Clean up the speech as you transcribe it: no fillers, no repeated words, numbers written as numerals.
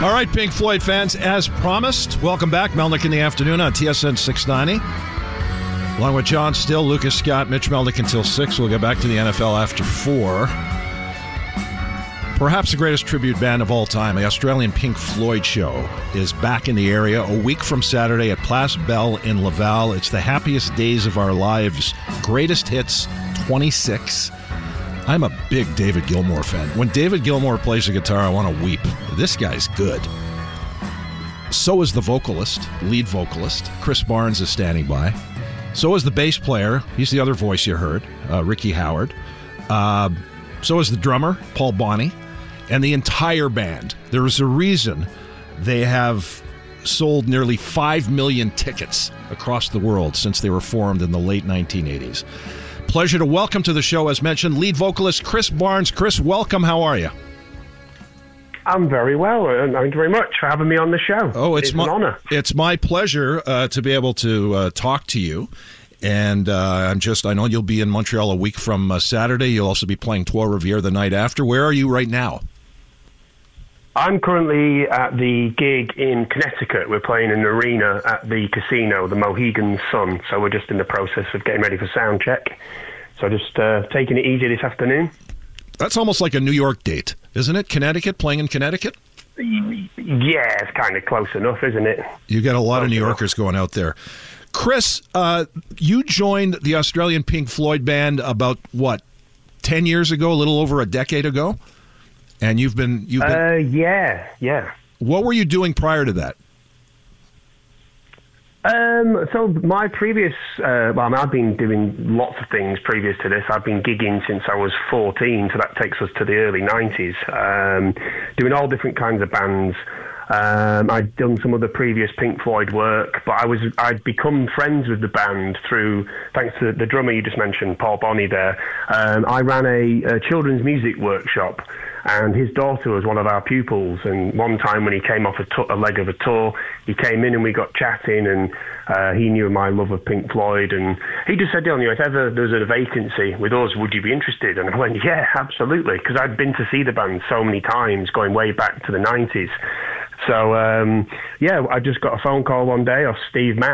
All right, Pink Floyd fans, as promised, welcome back. Melnick in the afternoon on TSN 690. Along with John Still, Lucas Scott, Mitch Melnick until 6. We'll get back to the NFL after 4. Perhaps the greatest tribute band of all time, the Australian Pink Floyd show, is back in the area a week from Saturday at Place Bell in Laval. It's the happiest days of our lives. Greatest hits 26. I'm a big David Gilmour fan. When David Gilmour plays the guitar, I want to weep. This guy's good. So is the vocalist, lead vocalist. Chris Barnes is standing by. So is the bass player. He's the other voice you heard, Ricky Howard. So is the drummer, Paul Bonney. And the entire band. There is a reason they have sold nearly 5 million tickets across the world since they were formed in the late 1980s. Pleasure to welcome to the show, as mentioned, lead vocalist Chris Barnes. Chris, welcome. How are you? I'm very well, and thank you very much for having me on the show. Oh, it's an honor. It's my pleasure to be able to talk to you. And I know you'll be in Montreal a week from Saturday. You'll also be playing Trois-Rivières the night after. Where are you right now? I'm currently at the gig in Connecticut. We're playing in an arena at the casino, the Mohegan Sun. So we're just in the process of getting ready for sound check. So just taking it easy this afternoon. That's almost like a New York date, isn't it? Connecticut, playing in Connecticut? Yeah, it's kind of close enough, isn't it? You get a lot of New Yorkers going out there. Chris, you joined the Australian Pink Floyd band about, 10 years ago, a little over a decade ago? And you've been... Yeah. What were you doing prior to that? So my previous... I've been doing lots of things previous to this. I've been gigging since I was 14, so that takes us to the early 90s. Doing all different kinds of bands. I'd done some other previous Pink Floyd work, but I'd become friends with the band through, thanks to the drummer you just mentioned, Paul Bonney there. I ran a children's music workshop, and his daughter was one of our pupils. And one time when he came off a leg of a tour, he came in and we got chatting, and he knew my love of Pink Floyd, and he just said, if ever there's a vacancy with us, would you be interested? And I went, yeah, absolutely, because I'd been to see the band so many times, going way back to the 90s. So, I just got a phone call one day off Steve Mann.